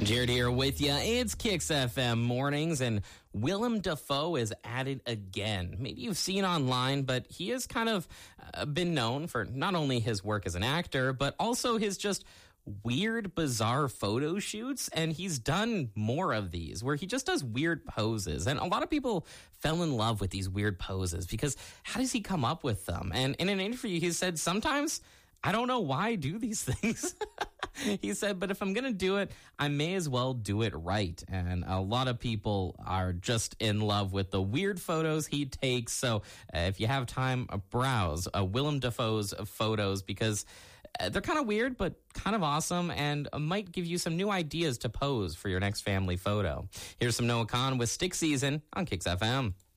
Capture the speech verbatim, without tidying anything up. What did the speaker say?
Jared here with you. It's Kicks F M mornings, and Willem Dafoe is at it again. Maybe you've seen online, but he has kind of uh, been known for not only his work as an actor, but also his just weird, bizarre photo shoots. And he's done more of these where he just does weird poses. And a lot of people fell in love with these weird poses because how does he come up with them? And in an interview, he said, sometimes I don't know why I do these things. He said, but if I'm going to do it, I may as well do it right. And a lot of people are just in love with the weird photos he takes. So uh, if you have time, uh, browse uh, Willem Dafoe's photos because uh, they're kind of weird, but kind of awesome and uh, might give you some new ideas to pose for your next family photo. Here's some Noah Khan with Stick Season on Kicks F M.